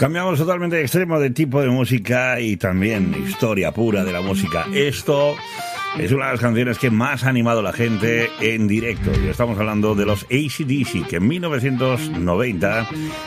Cambiamos totalmente de extremo de tipo de música y también historia pura de la música. Esto es una de las canciones que más ha animado a la gente en directo. Y estamos hablando de los AC/DC, que en 1990